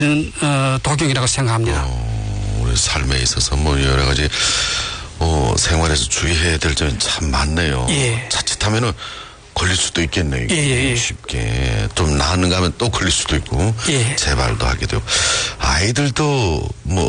도경이라고 생각합니다. 우리 삶에 있어서 뭐 여러 가지 생활에서 주의해야 될 점이 참 많네요. 예. 자칫하면은 걸릴 수도 있겠네요. 예. 쉽게 좀 나았는가 하면 또 걸릴 수도 있고 예. 재발도 하게 되고 아이들도 뭐